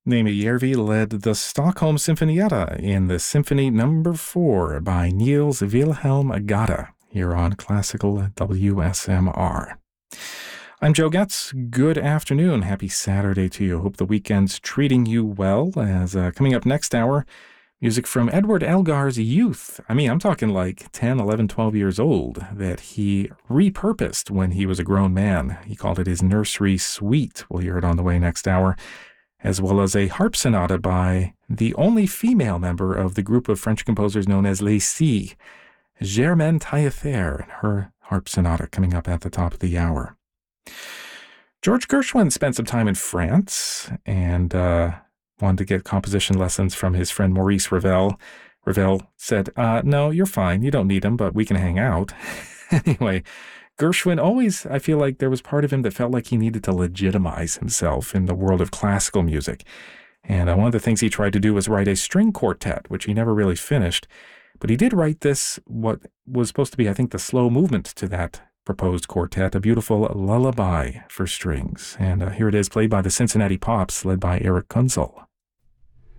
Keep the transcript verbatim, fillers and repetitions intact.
Némi Järvi led the Stockholm Sinfonietta in the Symphony Number Four by Niels Wilhelm Gade here on Classical W S M R. I'm Joe Getz. Good afternoon. Happy Saturday to you. Hope the weekend's treating you well. As uh, coming up next hour, music from Edward Elgar's youth. I mean, I'm talking like ten, eleven, twelve years old that he repurposed when he was a grown man. He called it his nursery suite. We'll hear it on the way next hour, as well as a harp sonata by the only female member of the group of French composers known as Les Six, Germaine Taillefer, and her harp sonata coming up at the top of the hour. George Gershwin spent some time in France and uh, wanted to get composition lessons from his friend Maurice Ravel. Ravel said, uh, no, you're fine. You don't need them, but we can hang out. Anyway, Gershwin always, I feel like there was part of him that felt like he needed to legitimize himself in the world of classical music. And uh, one of the things he tried to do was write a string quartet, which he never really finished. But he did write this, what was supposed to be, I think, the slow movement to that proposed quartet, a beautiful lullaby for strings. And uh, here it is, played by the Cincinnati Pops, led by Eric Kunzel.